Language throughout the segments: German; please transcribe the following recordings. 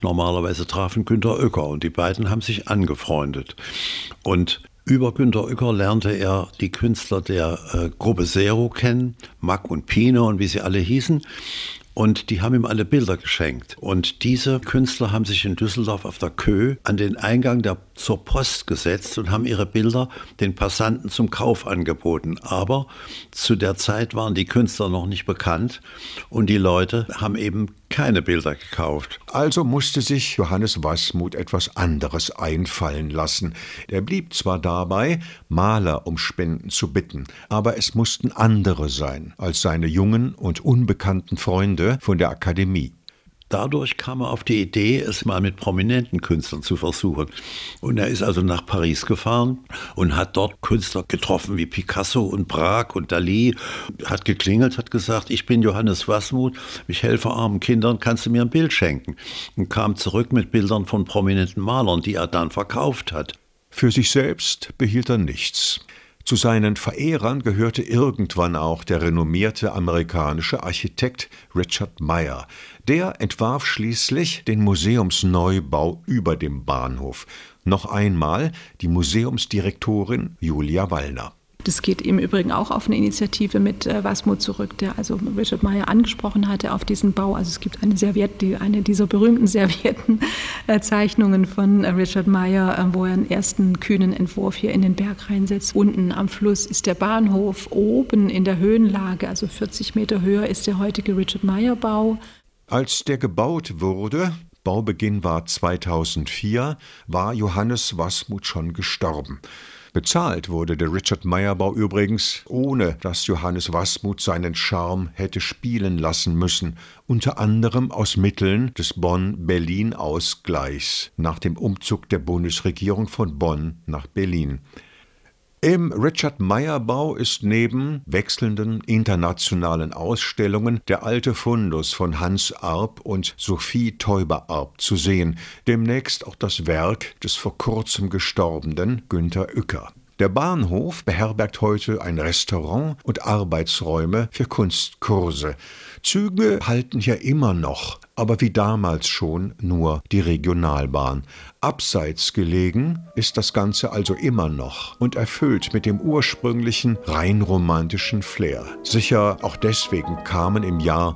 Normalerweise trafen Günter Uecker und die beiden haben sich angefreundet. Und über Günter Uecker lernte er die Künstler der Gruppe Zero kennen, Mack und Pino und wie sie alle hießen. Und die haben ihm alle Bilder geschenkt. Und diese Künstler haben sich in Düsseldorf auf der Kö an den Eingang zur Post gesetzt und haben ihre Bilder den Passanten zum Kauf angeboten. Aber zu der Zeit waren die Künstler noch nicht bekannt und die Leute haben eben keine Bilder gekauft. Also musste sich Johannes Wasmut etwas anderes einfallen lassen. Er blieb zwar dabei, Maler um Spenden zu bitten, aber es mussten andere sein als seine jungen und unbekannten Freunde von der Akademie. Dadurch kam er auf die Idee, es mal mit prominenten Künstlern zu versuchen. Und er ist also nach Paris gefahren und hat dort Künstler getroffen wie Picasso und Braque und Dalí. Hat geklingelt, hat gesagt, ich bin Johannes Wasmut, ich helfe armen Kindern, kannst du mir ein Bild schenken? Und kam zurück mit Bildern von prominenten Malern, die er dann verkauft hat. Für sich selbst behielt er nichts. Zu seinen Verehrern gehörte irgendwann auch der renommierte amerikanische Architekt Richard Meyer. Der entwarf schließlich den Museumsneubau über dem Bahnhof. Noch einmal die Museumsdirektorin Julia Wallner. Das geht im Übrigen auch auf eine Initiative mit Wasmut zurück, der also Richard Meyer angesprochen hatte auf diesen Bau. Also es gibt eine dieser berühmten Serviettenzeichnungen von Richard Meyer, wo er einen ersten kühnen Entwurf hier in den Berg reinsetzt. Unten am Fluss ist der Bahnhof, oben in der Höhenlage, also 40 Meter höher, ist der heutige Richard Meyer Bau. Als der gebaut wurde, Baubeginn war 2004, war Johannes Wasmut schon gestorben. Bezahlt wurde der Richard Meyer Bau übrigens, ohne dass Johannes Wasmut seinen Charme hätte spielen lassen müssen, unter anderem aus Mitteln des Bonn-Berlin-Ausgleichs nach dem Umzug der Bundesregierung von Bonn nach Berlin. Im Richard Meyer Bau ist neben wechselnden internationalen Ausstellungen der alte Fundus von Hans Arp und Sophie Teuber-Arp zu sehen, demnächst auch das Werk des vor kurzem gestorbenen Günter Uecker. Der Bahnhof beherbergt heute ein Restaurant und Arbeitsräume für Kunstkurse. Züge halten hier immer noch, aber wie damals schon nur die Regionalbahn. Abseits gelegen ist das Ganze also immer noch und erfüllt mit dem ursprünglichen, rein romantischen Flair. Sicher auch deswegen kamen im Jahr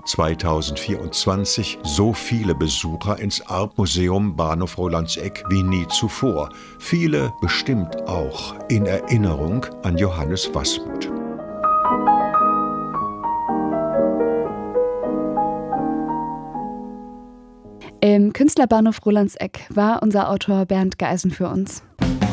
2024 so viele Besucher ins Arp-Museum Bahnhof Rolandseck wie nie zuvor. Viele bestimmt auch in Erinnerung an Johannes Wasmut. Im Künstlerbahnhof Rolandseck war unser Autor Bernd Geisen für uns.